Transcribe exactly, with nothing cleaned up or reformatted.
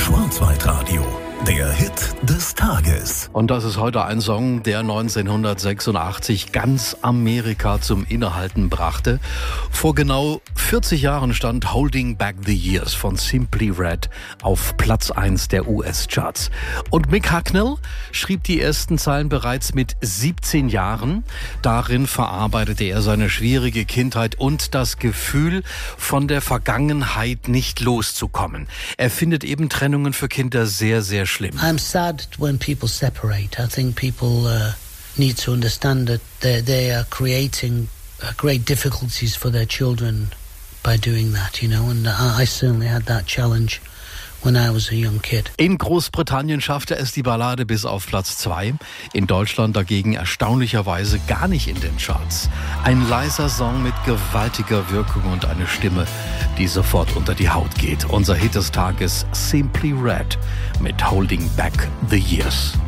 Schwarzwaldradio, der Hit des Tages. Und das ist heute ein Song, der neunzehnhundertsechsundachtzig ganz Amerika zum Innehalten brachte. Vor genau vierzig Jahren stand Holding Back the Years von Simply Red auf Platz eins der U S-Charts. Und Mick Hucknall schrieb die ersten Zeilen bereits mit siebzehn Jahren. Darin verarbeitete er seine schwierige Kindheit und das Gefühl, von der Vergangenheit nicht loszukommen. Er findet eben Trennungen für Kinder sehr, sehr schlimm. I'm sad when people separate. I think people uh, need to understand that they they are creating uh, great difficulties for their children by doing that, you know, and I, I certainly had that challenge when I was a young kid. In Großbritannien schaffte es die Ballade bis auf Platz zwei, in Deutschland dagegen erstaunlicherweise gar nicht in den Charts. Ein leiser Song mit gewaltiger Wirkung und eine Stimme, die sofort unter die Haut geht. Unser Hit des Tages, Simply Red mit Holding Back the Years.